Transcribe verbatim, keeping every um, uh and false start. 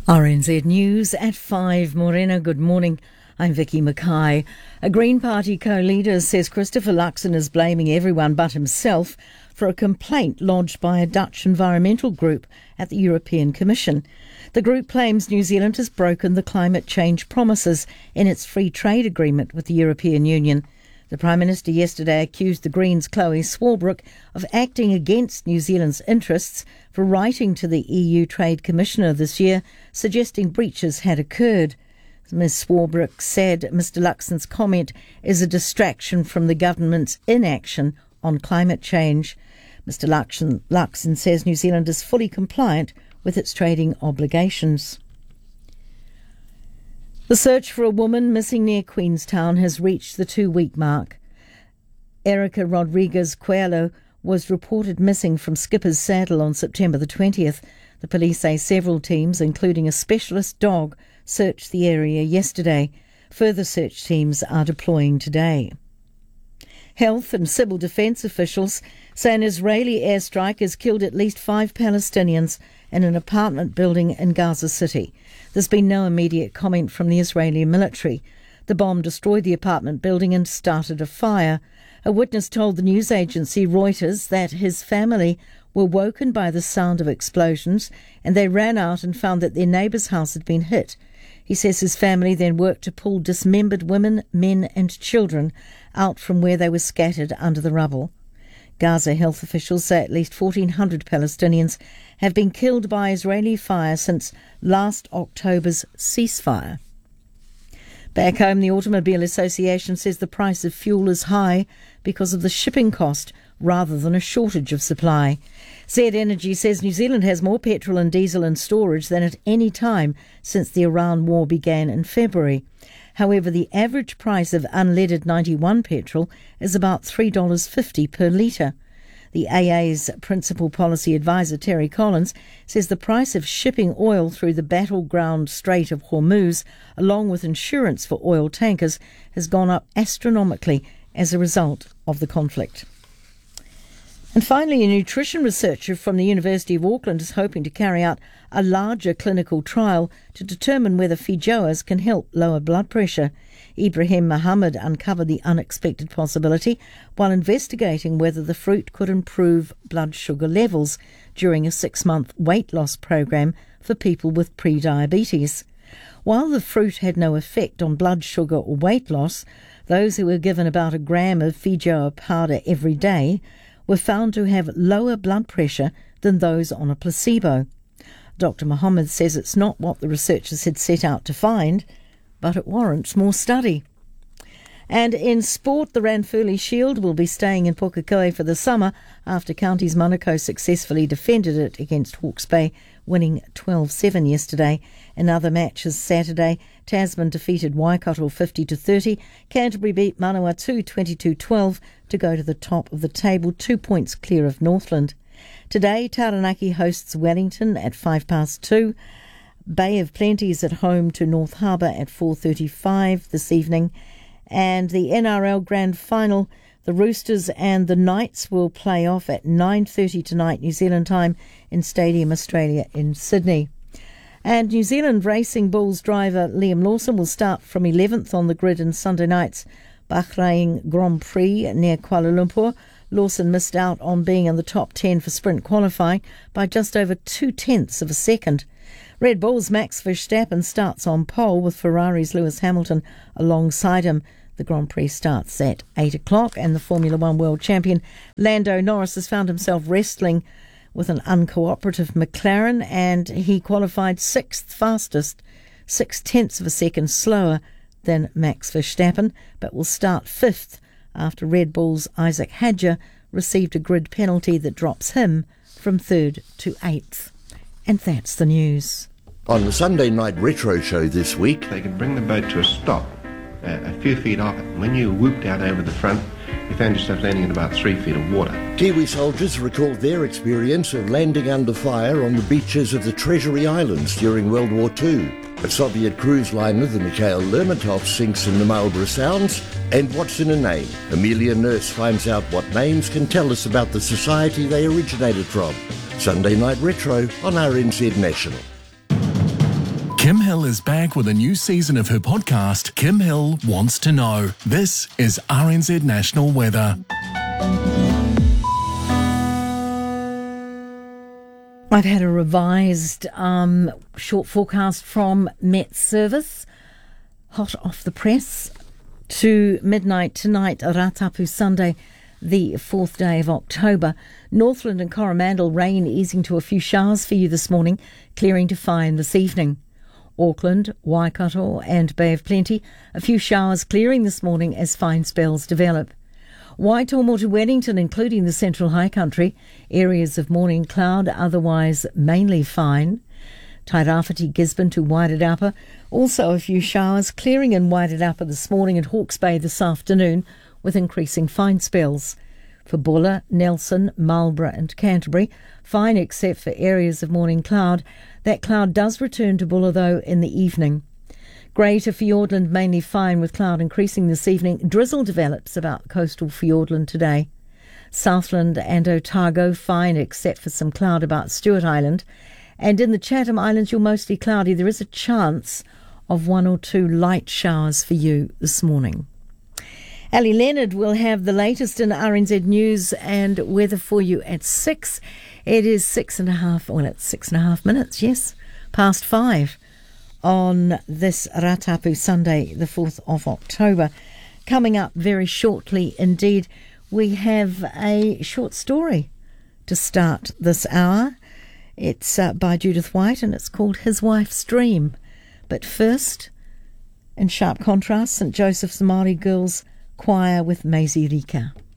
R N Z News at five. Morena, good morning. I'm Vicky Mackay. A Green Party co-leader says Christopher Luxon is blaming everyone but himself for a complaint lodged by a Dutch environmental group at the European Commission. The group claims New Zealand has broken the climate change promises in its free trade agreement with the European Union. The Prime Minister yesterday accused the Greens' Chloe Swarbrick of acting against New Zealand's interests for writing to the E U Trade Commissioner this year, suggesting breaches had occurred. Miz Swarbrick said Mister Luxon's comment is a distraction from the government's inaction on climate change. Mister Luxon, Luxon says New Zealand is fully compliant with its trading obligations. The search for a woman missing near Queenstown has reached the two-week mark. Erica Rodriguez Coelho was reported missing from Skipper's Saddle on September the twentieth. The police say several teams, including a specialist dog, searched the area yesterday. Further search teams are deploying today. Health and civil defence officials say an Israeli airstrike has killed at least five Palestinians in an apartment building in Gaza City. There's been no immediate comment from the Israeli military. The bomb destroyed the apartment building and started a fire. A witness told the news agency Reuters that his family were woken by the sound of explosions and they ran out and found that their neighbour's house had been hit. He says his family then worked to pull dismembered women, men and children out from where they were scattered under the rubble. Gaza health officials say at least fourteen hundred Palestinians have been killed by Israeli fire since last October's ceasefire. Back home, the Automobile Association says the price of fuel is high because of the shipping cost rather than a shortage of supply. Z Energy says New Zealand has more petrol and diesel in storage than at any time since the Iran war began in February. However, the average price of unleaded ninety-one petrol is about three dollars fifty per litre. The A A's principal policy advisor, Terry Collins, says the price of shipping oil through the battleground Strait of Hormuz, along with insurance for oil tankers, has gone up astronomically as a result of the conflict. And finally, a nutrition researcher from the University of Auckland is hoping to carry out a larger clinical trial to determine whether feijoas can help lower blood pressure. Ibrahim Mohammed uncovered the unexpected possibility while investigating whether the fruit could improve blood sugar levels during a six-month weight loss program for people with pre-diabetes. While the fruit had no effect on blood sugar or weight loss, those who were given about a gram of feijoa powder every day were found to have lower blood pressure than those on a placebo. Doctor Mohammed says it's not what the researchers had set out to find, but it warrants more study. And in sport, the Ranfurly Shield will be staying in Pukekohe for the summer after Counties Manukau successfully defended it against Hawke's Bay, winning twelve seven yesterday. In other matches Saturday, Tasman defeated Waikato fifty to thirty. Canterbury beat Manawatu twenty-two twelve to go to the top of the table, two points clear of Northland. Today, Taranaki hosts Wellington at five past two. Bay of Plenty is at home to North Harbour at four thirty-five this evening. And the N R L Grand Final, the Roosters and the Knights will play off at nine thirty tonight New Zealand time in Stadium Australia in Sydney. And New Zealand Racing Bulls driver Liam Lawson will start from eleventh on the grid in Sunday night's Bahrain Grand Prix near Kuala Lumpur. Lawson missed out on being in the top ten for sprint qualifying by just over two-tenths of a second. Red Bull's Max Verstappen starts on pole with Ferrari's Lewis Hamilton alongside him. The Grand Prix starts at eight o'clock and the Formula One world champion Lando Norris has found himself wrestling with an uncooperative McLaren and he qualified sixth fastest, six tenths of a second slower than Max Verstappen, but will start fifth after Red Bull's Isaac Hadjar received a grid penalty that drops him from third to eighth. And that's the news. On the Sunday Night Retro Show this week, they could bring the boat to a stop uh, a few feet off it. When you whooped out over the front, you found yourself landing in about three feet of water. Kiwi soldiers recalled their experience of landing under fire on the beaches of the Treasury Islands during World War Two. A Soviet cruise liner, the Mikhail Lermontov, sinks in the Marlborough Sounds. And what's in a name? Amelia Nurse finds out what names can tell us about the society they originated from. Sunday Night Retro on R N Z National. Kim Hill is back with a new season of her podcast, Kim Hill Wants to Know. This is R N Z National Weather. I've had a revised um, short forecast from Met Service, hot off the press, to midnight tonight, Ratapu Sunday, the fourth day of October. Northland and Coromandel rain easing to a few showers for you this morning, clearing to fine this evening. Auckland, Waikato and Bay of Plenty, a few showers clearing this morning as fine spells develop. Waitomo to Wellington, including the Central High Country, areas of morning cloud, otherwise mainly fine. Tairāwhiti, Gisborne to Wairarapa, also a few showers clearing in Wairarapa this morning and Hawke's Bay this afternoon with increasing fine spells. For Buller, Nelson, Marlborough and Canterbury, fine except for areas of morning cloud. That cloud does return to Buller though in the evening. Grey to Fiordland mainly fine with cloud increasing this evening. Drizzle develops about coastal Fiordland today. Southland and Otago fine except for some cloud about Stewart Island. And in the Chatham Islands you're mostly cloudy. There is a chance of one or two light showers for you this morning. Ali Leonard will have the latest in R N Z News and weather for you at six. It is six and a half, well, it's six and a half minutes, yes, past five on this Ratapu Sunday, the fourth of October. Coming up very shortly indeed, we have a short story to start this hour. It's uh, by Judith White and it's called His Wife's Dream. But first, in sharp contrast, St Joseph's Māori Girls Choir with Maisie Rika.